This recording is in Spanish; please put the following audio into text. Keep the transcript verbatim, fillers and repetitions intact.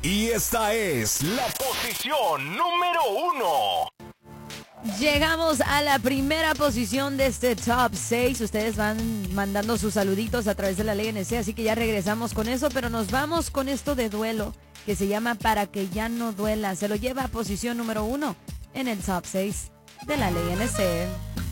Y esta es la posición número uno. Llegamos a la primera posición de este top seis. Ustedes van mandando sus saluditos a través de la ley N C, así que ya regresamos con eso, pero nos vamos con esto de duelo que se llama Para que ya no duela. Se lo lleva a posición número uno en el top seis de la ley N C.